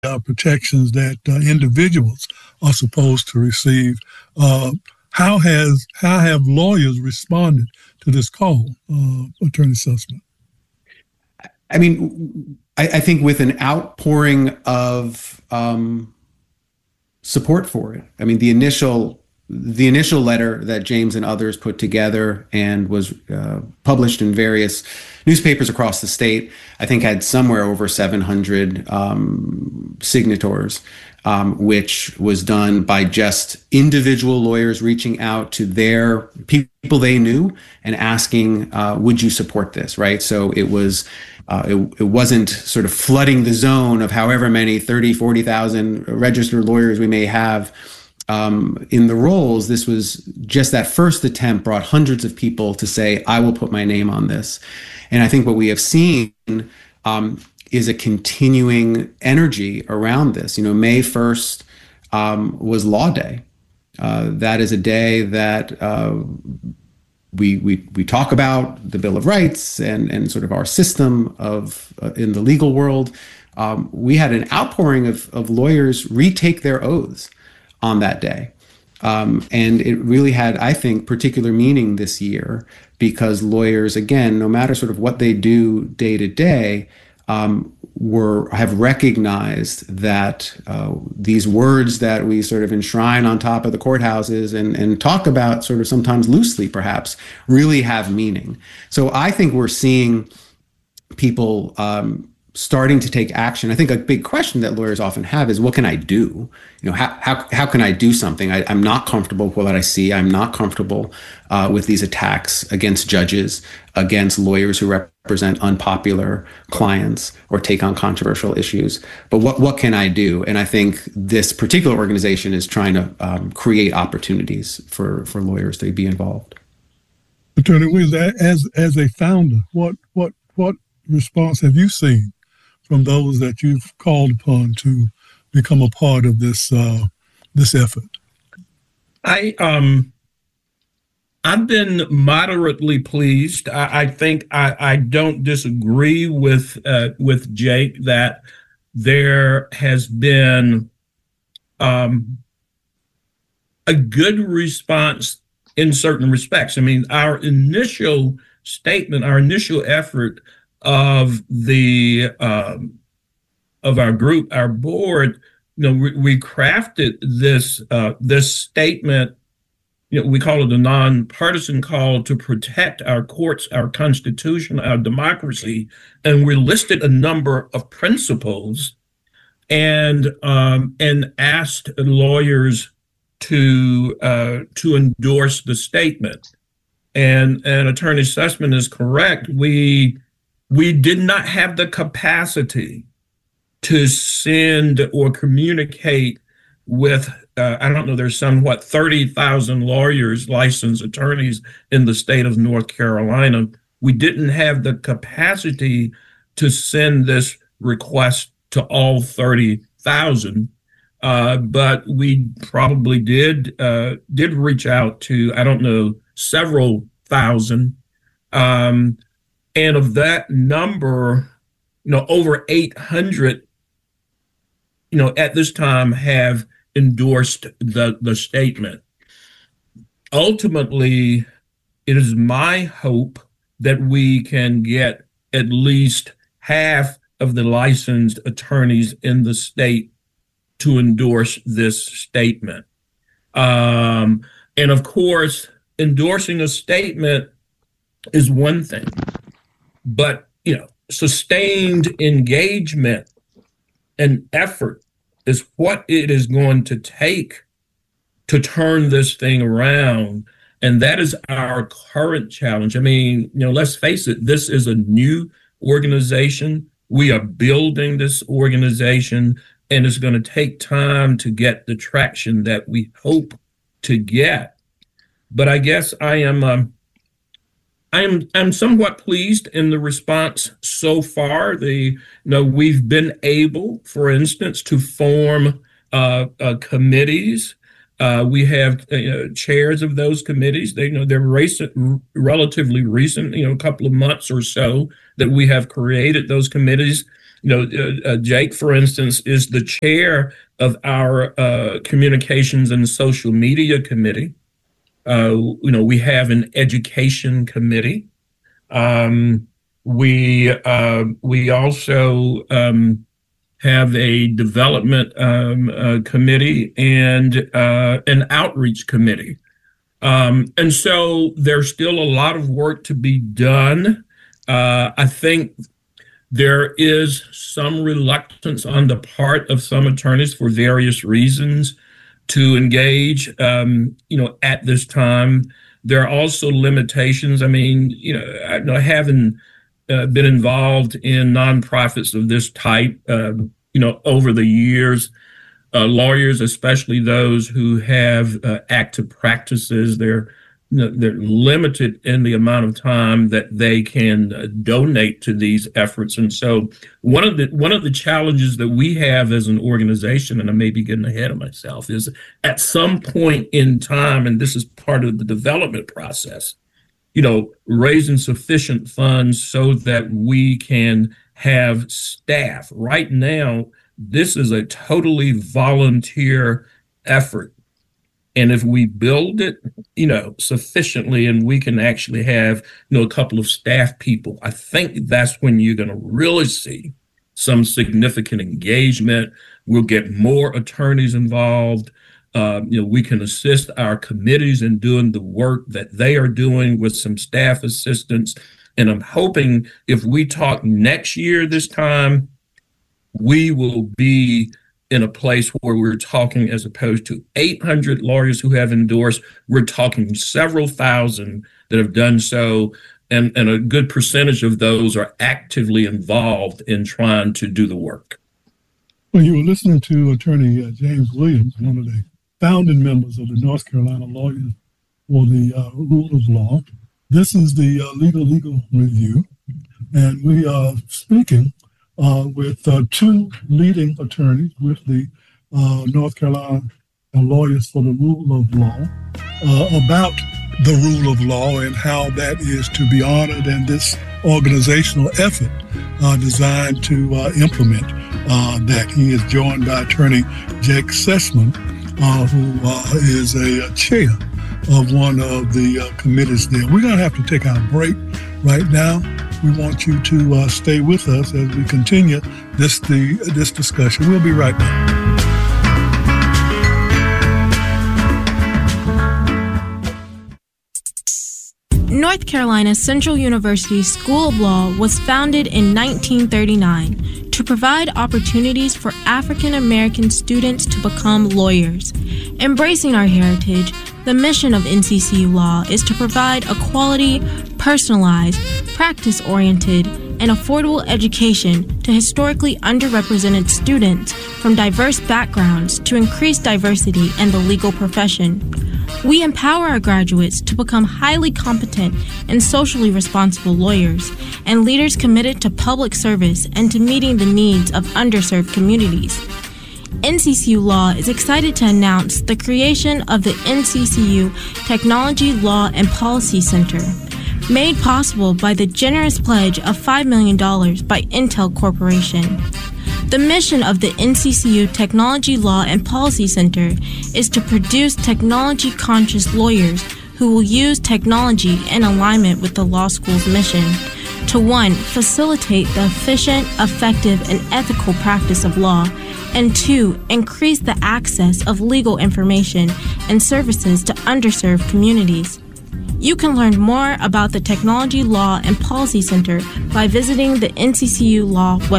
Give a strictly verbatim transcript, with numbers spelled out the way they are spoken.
uh, protections that uh, individuals are supposed to receive. Uh, how has how have lawyers responded to this call, uh, Attorney Sussman? I mean, I, I think with an outpouring of um, support for it. I mean, the initial the initial letter that James and others put together and was uh, published in various newspapers across the state, I think had somewhere over seven hundred um, signatories, um, which was done by just individual lawyers reaching out to their people they knew and asking, uh, would you support this, right? So it was Uh, it, it wasn't sort of flooding the zone of however many thirty, forty thousand registered lawyers we may have um, in the rolls. This was just that first attempt brought hundreds of people to say, I will put my name on this. And I think what we have seen um, is a continuing energy around this. You know, May first um, was Law Day. Uh, that is a day that uh, We, we we talk about the Bill of Rights and, and sort of our system of uh, in the legal world. Um, we had an outpouring of, of lawyers retake their oaths on that day. Um, and it really had, I think, particular meaning this year because lawyers, again, no matter sort of what they do day to day, um, were have recognized that uh, these words that we sort of enshrine on top of the courthouses and, and talk about sort of sometimes loosely, perhaps, really have meaning. So I think we're seeing people um, starting to take action. I think a big question that lawyers often have is, what can I do? You know, how how how can I do something? I, I'm not comfortable with what I see. I'm not comfortable uh, with these attacks against judges, against lawyers who represent unpopular clients or take on controversial issues. But what what can I do? And I think this particular organization is trying to um, create opportunities for for lawyers to be involved. Attorney Williams, as as a founder, what what what response have you seen from those that you've called upon to become a part of this uh, this effort? I um I've been moderately pleased. I, I think I, I don't disagree with uh, with Jake that there has been um, a good response in certain respects. I mean, our initial statement, our initial effort of the um, of our group, our board, you know, we, we crafted this uh, this statement. You know, we call it a nonpartisan call to protect our courts, our Constitution, our democracy, and we listed a number of principles, and um, and asked lawyers to uh, to endorse the statement. And and Attorney Sussman is correct. We we did not have the capacity to send or communicate with, uh, I don't know, there's some, what, thirty thousand lawyers, licensed attorneys in the state of North Carolina. We didn't have the capacity to send this request to all thirty thousand, uh, but we probably did, uh, did reach out to, I don't know, several thousand. Um, and of that number, you know, over eight hundred, you know, at this time have endorsed the, the statement. Ultimately, it is my hope that we can get at least half of the licensed attorneys in the state to endorse this statement. Um, and of course, endorsing a statement is one thing, but, you know, sustained engagement and effort is what it is going to take to turn this thing around. And that is our current challenge. I mean, you know, let's face it, this is a new organization. We are building this organization, and it's going to take time to get the traction that we hope to get. But I guess I am um, I am I'm somewhat pleased in the response so far. The you know we've been able, for instance, to form uh, uh, committees. Uh, we have uh, chairs of those committees. They you know they're recent, relatively recent, you know, a couple of months or so that we have created those committees. You know, uh, uh, Jake, for instance, is the chair of our uh, communications and social media committee. Uh, you know, we have an education committee. Um, we uh, we also um, have a development um, uh, committee and uh, an outreach committee. Um, and so there's still a lot of work to be done. Uh, I think there is some reluctance on the part of some attorneys for various reasons to engage, um, you know, at this time. There are also limitations. I mean, you know, I, you know, having uh, been involved in nonprofits of this type, uh, you know, over the years, uh, lawyers, especially those who have uh, active practices, they're you know, they're limited in the amount of time that they can uh, donate to these efforts. And so one of the one of the challenges that we have as an organization, and I may be getting ahead of myself, is at some point in time, and this is part of the development process, you know, raising sufficient funds so that we can have staff. Right now, this is a totally volunteer effort. And if we build it, you know, sufficiently, and we can actually have, you know, a couple of staff people, I think that's when you're going to really see some significant engagement. We'll get more attorneys involved. Uh, you know, we can assist our committees in doing the work that they are doing with some staff assistance. And I'm hoping if we talk next year this time, we will be in a place where we're talking, as opposed to eight hundred lawyers who have endorsed, we're talking several thousand that have done so. And, and a good percentage of those are actively involved in trying to do the work. Well, you were listening to Attorney uh, James Williams, one of the founding members of the North Carolina Lawyers for the uh, Rule of Law. This is the uh, Legal Legal Review, and we are speaking Uh, with uh, two leading attorneys with the uh, North Carolina Lawyers for the Rule of Law uh, about the rule of law and how that is to be honored, and this organizational effort uh, designed to uh, implement uh, that. He is joined by Attorney Jake Sessman, uh, who uh, is a, a chair of one of the uh, committees there. We're going to have to take our break right now. We want you to uh, stay with us as we continue this the this discussion. We'll be right back. North Carolina Central University School of Law was founded in nineteen thirty-nine to provide opportunities for African American students to become lawyers. Embracing our heritage, the mission of N C C U Law is to provide a quality, personalized, practice-oriented, and affordable education to historically underrepresented students from diverse backgrounds to increase diversity in the legal profession. We empower our graduates to become highly competent and socially responsible lawyers and leaders committed to public service and to meeting the needs of underserved communities. N C C U Law is excited to announce the creation of the N C C U Technology, Law, and Policy Center, made possible by the generous pledge of five million dollars by Intel Corporation. The mission of the N C C U Technology, Law, and Policy Center is to produce technology-conscious lawyers who will use technology in alignment with the law school's mission to, one, facilitate the efficient, effective, and ethical practice of law, and two, increase the access of legal information and services to underserved communities. You can learn more about the Technology, Law, and Policy Center by visiting the N C C U Law website.